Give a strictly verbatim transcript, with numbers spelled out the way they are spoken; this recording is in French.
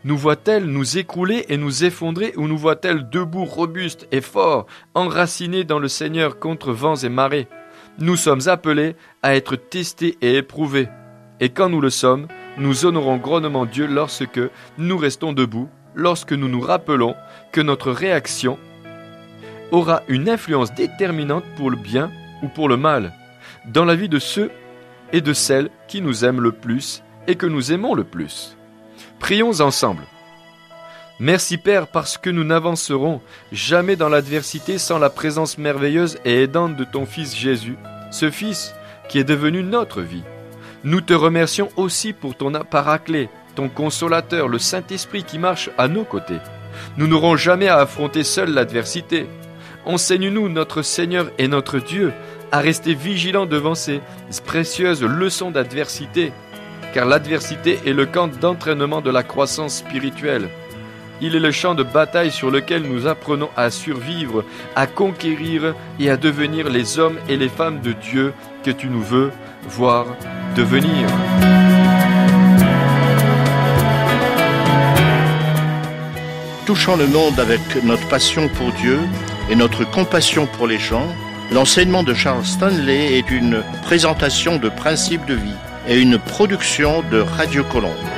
Nous voit-elle nous écrouler et nous effondrer, ou nous voit-elle debout, robustes et forts, enracinés dans le Seigneur contre vents et marées? Nous sommes appelés à être testés et éprouvés. Et quand nous le sommes, nous honorons grandement Dieu lorsque nous restons debout, lorsque nous nous rappelons que notre réaction aura une influence déterminante pour le bien ou pour le mal, dans la vie de ceux et de celles qui nous aiment le plus et que nous aimons le plus. Prions ensemble. Merci Père, parce que nous n'avancerons jamais dans l'adversité sans la présence merveilleuse et aidante de ton Fils Jésus, ce Fils qui est devenu notre vie. Nous te remercions aussi pour ton paraclet, ton consolateur, le Saint-Esprit qui marche à nos côtés. Nous n'aurons jamais à affronter seuls l'adversité. Enseigne-nous, notre Seigneur et notre Dieu, à rester vigilants devant ces précieuses leçons d'adversité, car l'adversité est le camp d'entraînement de la croissance spirituelle. Il est le champ de bataille sur lequel nous apprenons à survivre, à conquérir et à devenir les hommes et les femmes de Dieu que tu nous veux voir devenir. Touchant le monde avec notre passion pour Dieu et notre compassion pour les gens, l'enseignement de Charles Stanley est une présentation de principes de vie et une production de Radio Colombe.